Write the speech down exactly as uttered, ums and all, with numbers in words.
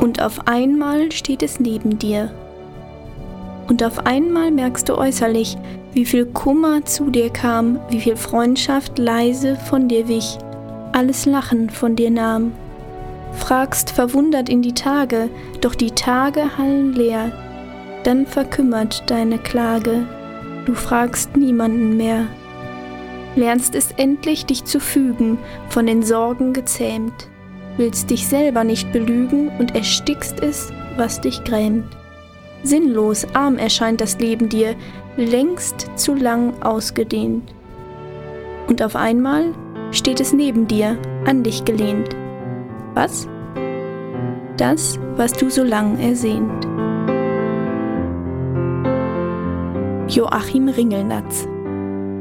Und auf einmal steht es neben dir. Und auf einmal merkst du äußerlich, wie viel Kummer zu dir kam, wie viel Freundschaft leise von dir wich, alles Lachen von dir nahm. Fragst verwundert in die Tage, doch die Tage hallen leer. Dann verkümmert deine Klage, du fragst niemanden mehr. Lernst es endlich, dich zu fügen, von den Sorgen gezähmt. Willst dich selber nicht belügen und erstickst es, was dich grämt. Sinnlos, arm erscheint das Leben dir, längst zu lang ausgedehnt. Und auf einmal steht es neben dir, an dich gelehnt. Was? Das, was du so lang ersehnt. Joachim Ringelnatz.